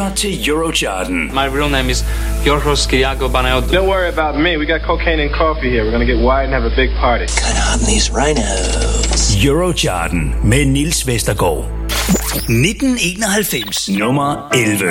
lytter til Eurocharten. My real name is Yorgos Kyriakos Banaiotou. Don't worry about me. We got cocaine and coffee here. We're gonna get wide and have a big party. Cut on these rhinos. Eurocharten med Niels Vestergaard. 1991. Nummer 11.